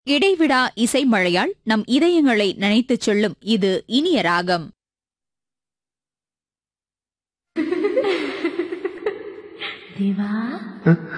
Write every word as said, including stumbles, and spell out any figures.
இடைவிடா இசை மழையால் நம் இதயங்களை நனைத்துச் செல்லும் இது இனிய ராகம். தேவா